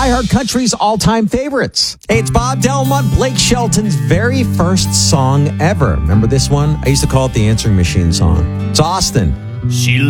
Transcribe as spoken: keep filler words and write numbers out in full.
iHeart Country's all-time favorites. Hey, it's Bob Delmont, Blake Shelton's very first song ever. Remember this one? I used to call it the answering machine song. It's Austin. She